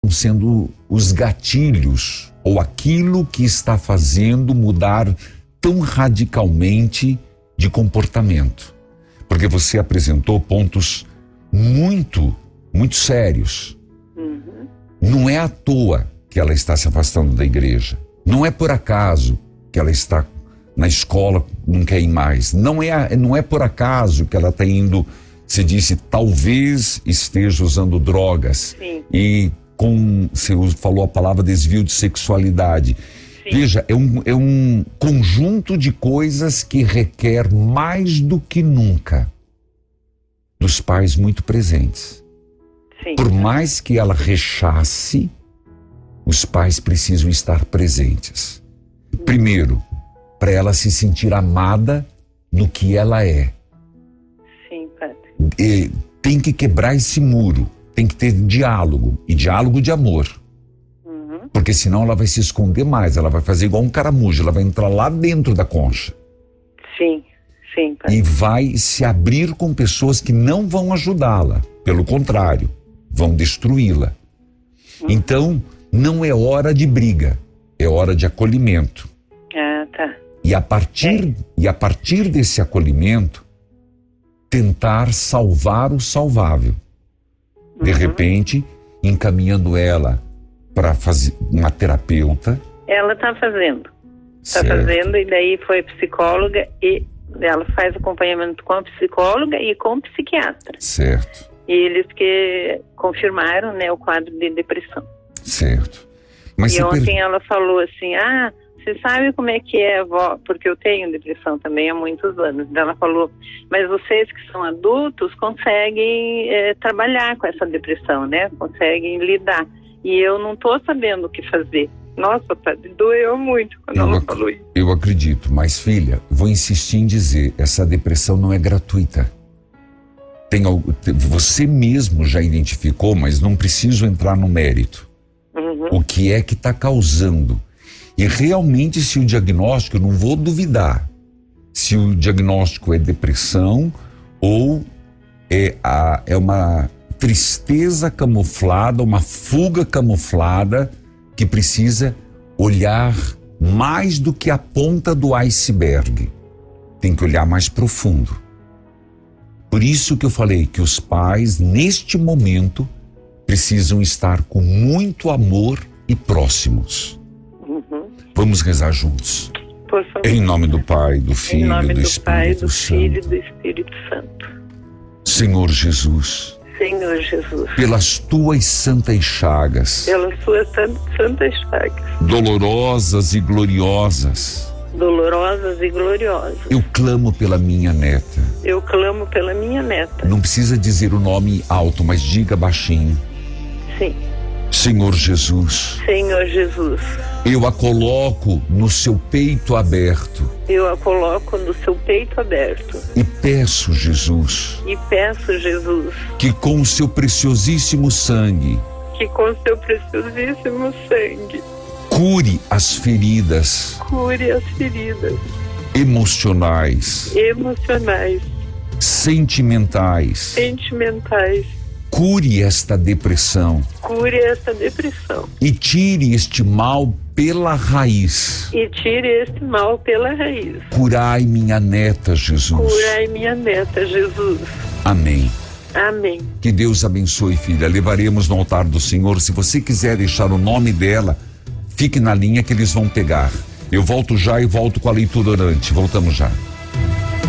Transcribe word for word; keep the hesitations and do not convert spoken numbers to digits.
estão sendo os gatilhos ou aquilo que está fazendo mudar tão radicalmente de comportamento? Porque você apresentou pontos muito, muito sérios. Uhum. Não é à toa que ela está se afastando da igreja. Não é por acaso que ela está na escola, não quer ir mais. Não é, não é por acaso que ela está indo, você disse, talvez esteja usando drogas. Sim. E com, você falou a palavra desvio de sexualidade. Sim. Veja, é um, é um conjunto de coisas que requer mais do que nunca dos pais muito presentes. Sim. Por mais que ela rechace, os pais precisam estar presentes. Primeiro, para ela se sentir amada no que ela é. Sim, padre. E tem que quebrar esse muro, tem que ter diálogo, e diálogo de amor. Uhum. Porque senão ela vai se esconder mais, ela vai fazer igual um caramujo, ela vai entrar lá dentro da concha. Sim, sim, padre. E vai se abrir com pessoas que não vão ajudá-la, pelo contrário, vão destruí-la. Uhum. Então, não é hora de briga, é hora de acolhimento. Ah, tá. E a partir, e a partir desse acolhimento, tentar salvar o salvável. De Uhum. repente, encaminhando ela para fazer uma terapeuta. Ela tá fazendo. Tá Certo. fazendo, e daí foi psicóloga, e ela faz acompanhamento com a psicóloga e com o psiquiatra. Certo, E eles que confirmaram, né, o quadro de depressão. certo. Mas E você ontem per... ela falou assim, ah, você sabe como é que é, vó? Porque eu tenho depressão também há muitos anos. Ela falou, mas vocês que são adultos conseguem é, trabalhar com essa depressão, né? Conseguem lidar. E eu não estou sabendo o que fazer. Nossa, padre, doeu muito quando eu, ela ac... falou isso. eu acredito, mas filha, vou insistir em dizer, essa depressão não é gratuita. Tem algo... Você mesmo já identificou, mas não preciso entrar no mérito. Uhum. O que é que está causando? E realmente, se o diagnóstico, eu não vou duvidar, se o diagnóstico é depressão ou é, a, é uma tristeza camuflada, uma fuga camuflada que precisa olhar mais do que a ponta do iceberg. Tem que olhar mais profundo. Por isso que eu falei que os pais, neste momento, precisam estar com muito amor e próximos. Uhum. Vamos rezar juntos. Por favor. Em nome do Pai, do Filho Em nome e do, do Espírito Pai, do Santo. Filho e do Espírito Santo. Senhor Jesus, Senhor Jesus, pelas tuas santas chagas, pelas suas san- santas chagas, dolorosas e gloriosas, dolorosas e gloriosas, eu clamo pela minha neta. eu clamo pela minha neta. Não precisa dizer o nome alto, mas diga baixinho. Sim. Senhor Jesus, Senhor Jesus, eu a coloco no seu peito aberto eu a coloco no seu peito aberto e peço, Jesus, e peço, Jesus, que com o seu preciosíssimo sangue que com seu preciosíssimo sangue cure as feridas cure as feridas emocionais, emocionais, sentimentais, sentimentais, cure esta depressão cure essa depressão e tire este mal pela raiz. e tire este mal pela raiz. Curai minha neta, Jesus. Curai minha neta, Jesus. Amém. Amém. Que Deus abençoe, filha. Levaremos no altar do Senhor. Se você quiser deixar o nome dela, fique na linha que eles vão pegar. Eu volto já e volto com a leitura orante. Voltamos já.